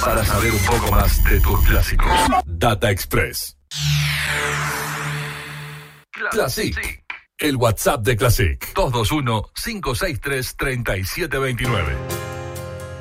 para saber un poco más de tus clásicos. Data Express. Classic. El WhatsApp de Classic. 221-563-3729.